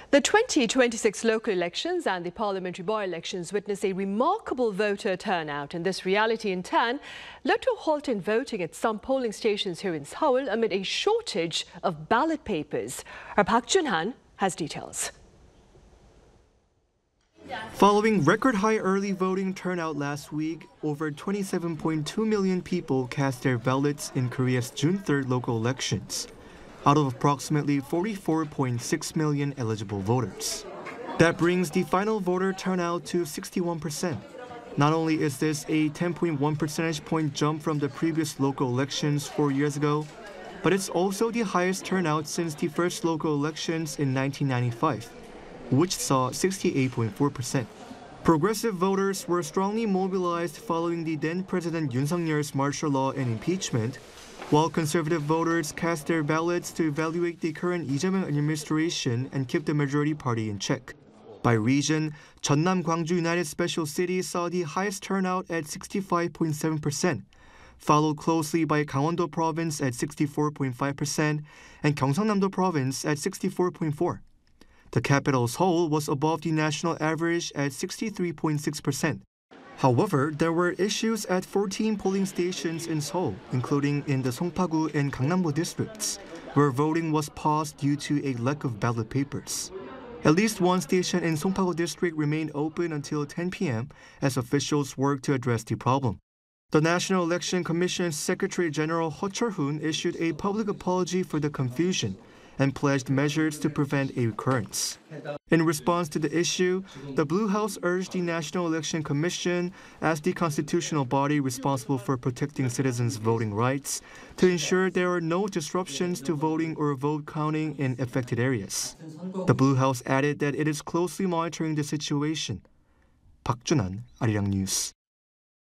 The 2026 local elections and the parliamentary by-elections witnessed a remarkable voter turnout, and this reality in turn led to a halt in voting at some polling stations here in Seoul amid a shortage of ballot papers. Our Park Jun-han has details. Following record-high early voting turnout last week, over 27.2 million people cast their ballots in Korea's June 3rd local elections, out of approximately 44.6 million eligible voters. That brings the final voter turnout to 61%. Not only is this a 10.1 percentage point jump from the previous local elections 4 years ago, but it's also the highest turnout since the first local elections in 1995, which saw 68.4%. Progressive voters were strongly mobilized following the then-President Yoon Suk-yeol's martial law and impeachment, while conservative voters cast their ballots to evaluate the current Lee Jae-myung administration and keep the majority party in check. By region, Jeonnam Gwangju United Special City saw the highest turnout at 65.7%, followed closely by Gangwon-do Province at 64.5% and Gyeongsang-namdo Province at 64.4%. The capital Seoul was above the national average at 63.6%. However, there were issues at 14 polling stations in Seoul, including in the Songpa-gu and Gangnam-do districts, where voting was paused due to a lack of ballot papers. At least one station in Songpa-gu district remained open until 10 p.m. as officials worked to address the problem. The National Election Commission's Secretary General Ho Chul-hoon issued a public apology for the confusion and pledged measures to prevent a recurrence. In response to the issue, the Blue House urged the National Election Commission, as the constitutional body responsible for protecting citizens' voting rights, to ensure there are no disruptions to voting or vote counting in affected areas. The Blue House added that it is closely monitoring the situation. Park Jun-han, Arirang News.